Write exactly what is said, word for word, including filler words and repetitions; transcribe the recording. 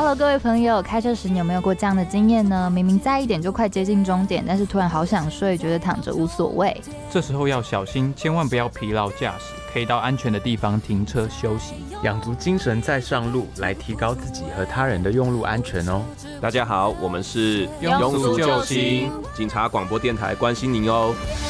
Hello， 各位朋友，开车时你有没有过这样的经验呢？明明在一点就快接近终点，但是突然好想睡，觉得躺着无所谓。 这时候要小心，千万不要疲劳驾驶，可以到安全的地方停车休息， 养足精神再上路，来提高自己和他人的用路安全哦。 大家好，我们是庸俗救星警察广播电台，关心您哦。